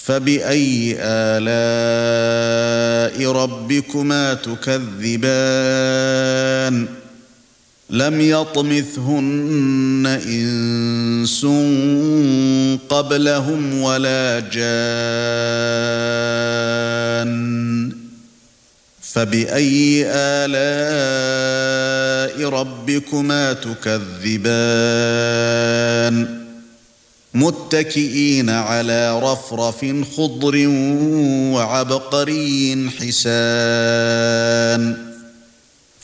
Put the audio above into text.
فَبِأَيِّ آلَاءِ رَبِّكُمَا تُكَذِّبَانِ لَمْ يَطْمِثْهُنَّ إِنسٌ قَبْلَهُمْ وَلَا جَانٌّ فَبِأَيِّ آلَاءِ رَبِّكُمَا تُكَذِّبَانِ مُتَّكِئِينَ عَلَى رَفْرَفٍ خُضْرٍ وَعَبْقَرِيٍّ حِسَانٍ